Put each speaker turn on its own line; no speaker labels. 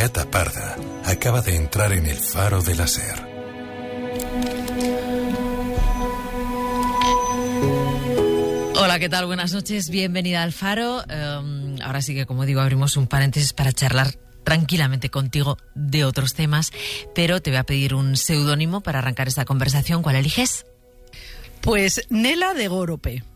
gata parda acaba de entrar en el faro de la SER.
Hola, ¿qué tal? Buenas noches, bienvenida al Faro. Ahora sí que, como digo, abrimos un paréntesis para charlar tranquilamente contigo de otros temas, pero te voy a pedir un seudónimo para arrancar esta conversación. ¿Cuál eliges?
Pues Nela de Gorope.